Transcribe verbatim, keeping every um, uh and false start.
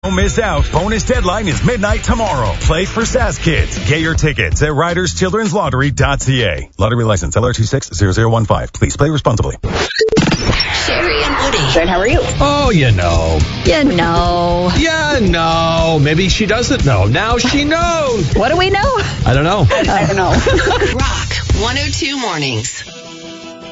Don't miss out. Bonus deadline is midnight tomorrow. Play for Sass Kids. Get your tickets at riders children's lottery dot c a. Lottery license L R two six zero zero one five. Please play responsibly. Sherry and Woody. Good, how are you? Oh, you know. You know. Yeah, no. Maybe she doesn't know. Now she knows. What do we know? I don't know. I, I don't know. Rock one oh two Mornings.